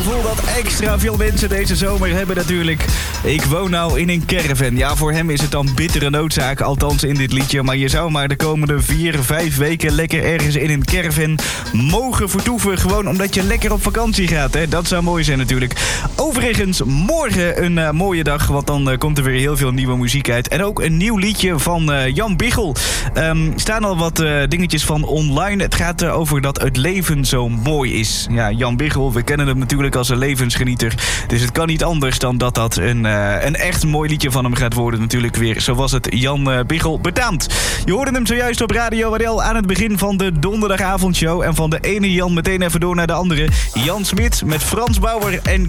gevoel dat extra veel mensen deze zomer hebben natuurlijk. Ik woon nou in een caravan. Ja, voor hem is het dan bittere noodzaak, althans in dit liedje. Maar je zou maar de komende 4-5 weken lekker ergens in een caravan mogen vertoeven. Gewoon omdat je lekker op vakantie gaat, hè. Dat zou mooi zijn natuurlijk. Overigens, morgen een mooie dag, want dan komt er weer heel veel nieuwe muziek uit. En ook een nieuw liedje van Jan Biggel. Staan al wat dingetjes van online. Het gaat over dat het leven zo mooi is. Ja, Jan Biggel, we kennen hem natuurlijk als een levensgenieter. Dus het kan niet anders dan dat een echt mooi liedje van hem gaat worden natuurlijk weer. Zoals het Jan Biggel betaamt. Je hoorde hem zojuist op Radio Wadel aan het begin van de donderdagavondshow. En van de ene Jan meteen even door naar de andere. Jan Smit met Frans Bauer en